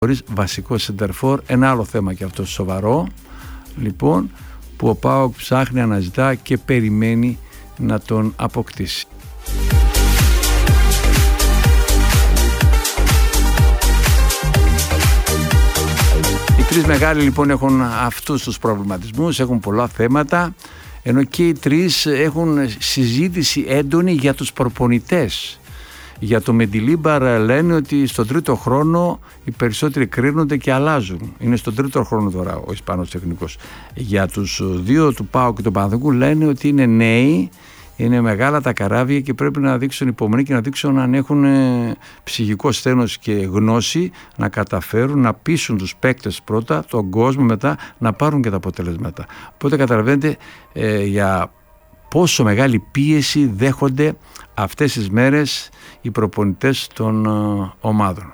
χωρίς βασικό σεντερφόρ. Ένα άλλο θέμα και αυτό σοβαρό, λοιπόν, που ο ΠΑΟΚ ψάχνει, αναζητά και περιμένει να τον αποκτήσει. Οι τρεις μεγάλοι λοιπόν έχουν αυτούς τους προβληματισμούς, έχουν πολλά θέματα, ενώ και οι τρεις έχουν συζήτηση έντονη για τους προπονητές. Για το Μεντιλίμπαρ λένε ότι στον τρίτο χρόνο οι περισσότεροι κρίνονται και αλλάζουν. Είναι στον τρίτο χρόνο τώρα ο Ισπανός τεχνικός. Για τους δύο, του ΠΑΟΚ και του Παναθηναϊκού, λένε ότι είναι νέοι, είναι μεγάλα τα καράβια και πρέπει να δείξουν υπομονή και να δείξουν αν έχουν ψυχικό στένος και γνώση να καταφέρουν να πείσουν τους παίκτες πρώτα, τον κόσμο μετά, να πάρουν και τα αποτελέσματα. Οπότε καταλαβαίνετε για πόσο μεγάλη πίεση δέχονται αυτές τις μέρες οι προπονητές των ομάδων.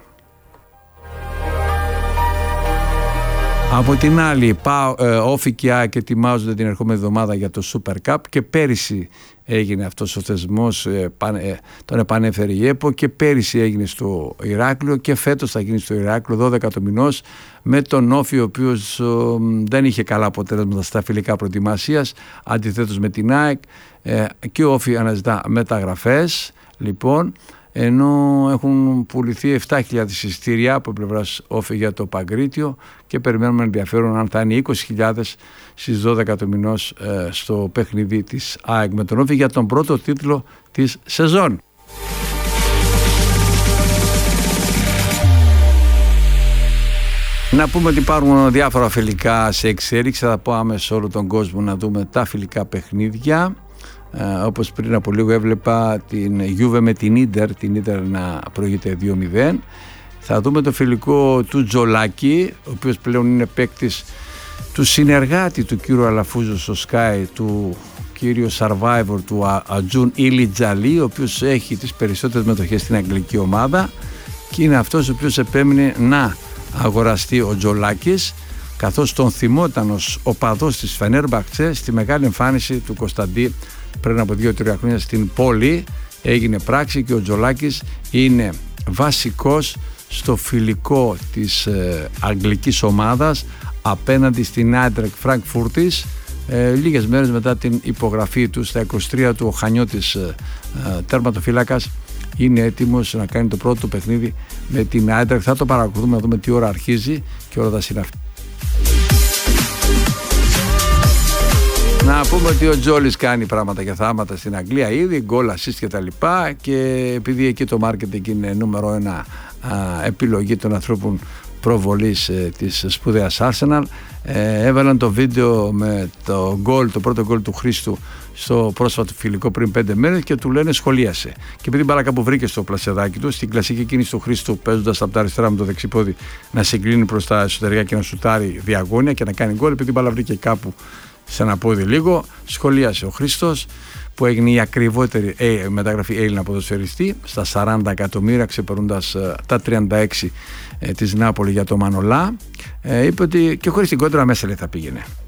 Από την άλλη, Όφη και ΑΕΚ ετοιμάζονται την ερχόμενη εβδομάδα για το Super Cup και πέρυσι έγινε αυτός ο θεσμός, τον επανέφερε η ΕΠΟ και πέρυσι έγινε στο Ηράκλειο και φέτος θα γίνει στο Ηράκλειο 12 το μηνός με τον Όφη, ο οποίος δεν είχε καλά αποτέλεσματα στα φιλικά προετοιμασίας, αντιθέτως με την ΑΕΚ, και ο Όφη αναζητά μεταγραφές, λοιπόν, ενώ έχουν πουληθεί 7.000 εισιτήρια από πλευράς Όφη για το Παγκρίτιο και περιμένουμε ενδιαφέρον αν θα είναι 20.000 στις 12 του μηνός στο παιχνίδι της ΑΕΚ με τον Όφη για τον πρώτο τίτλο της σεζόν. Να πούμε ότι υπάρχουν διάφορα φιλικά σε εξέλιξη, θα πάμε σε όλο τον κόσμο να δούμε τα φιλικά παιχνίδια. Όπως πριν από λίγο έβλεπα την Juve με την Ίντερ να προηγείται 2-0. Θα δούμε το φιλικό του Τζολάκη, ο οποίος πλέον είναι παίκτης του συνεργάτη του κύριου Αλαφούζου στο Sky, του κύριου Survivor του Ατζούν Ιλιτζαλή, ο οποίος έχει τις περισσότερες μετοχές στην αγγλική ομάδα και είναι αυτός ο οποίος επέμεινε να αγοραστεί ο Τζολάκης, καθώς τον θυμόταν ως οπαδός της Φενέρμπαχτσε στη μεγάλη εμφάνιση του Κωνσταντί πριν από 2-3 χρόνια στην πόλη. Έγινε πράξη και ο Τζολάκης είναι βασικός στο φιλικό της αγγλικής ομάδας απέναντι στην Άιντραχτ Φραγκφούρτης, λίγες μέρες μετά την υπογραφή του. Στα 23 του ο Χανιώτης τερματοφύλακας είναι έτοιμος να κάνει το πρώτο παιχνίδι με την Άιντραχτ. Θα το παρακολουθούμε να δούμε τι ώρα αρχίζει και ώρα θα συναυθεί. Να πούμε ότι ο Τζόλης κάνει πράγματα και θάματα στην Αγγλία ήδη, γκολ, assist και τα λοιπά, και επειδή εκεί το marketing είναι νούμερο ένα επιλογή των ανθρώπων προβολής της σπουδαίας Arsenal, έβαλαν το βίντεο με το πρώτο γκολ του Χρήστου στο πρόσφατο φιλικό πριν 5 μέρες και του λένε σχολίασε. Και επειδή μπάλα κάπου βρήκε στο πλασεδάκι του, στην κλασική κίνηση του Χρήστου παίζοντας από τα αριστερά με το δεξί πόδι να συγκλίνει προς τα εσωτερικά και να σουτάρει διαγώνια και να κάνει γκολ, επειδή μπάλα βρήκε κάπου σε ένα πόδι λίγο, σχολίασε ο Χρήστος, που έγινε η ακριβότερη μεταγραφή Έλληνα ποδοσφαιριστή στα 40 εκατομμύρια, ξεπερνώντας τα 36 της Νάπολη για το Μανολά. Είπε ότι και χωρίς την κόντρα μέσα, λέει, θα πήγαινε.